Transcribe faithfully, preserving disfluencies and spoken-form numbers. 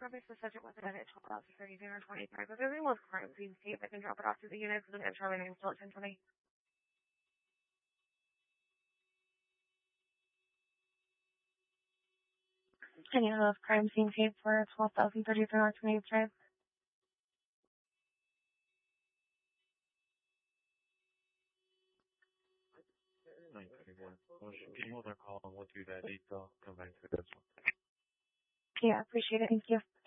Scrubbies the subject was at twelve thousand thirty-two or twenty-five. If everything was crime scene, see if I can drop it off to the unit so that Charlie name's still at ten twenty. Can you have crime scene tape for twelve thousand thirty-two or twenty-eighth Drive? nine thirty-one. Well, can you hold our call and we'll do that detail? Come back to this one. Yeah, appreciate it. Thank you.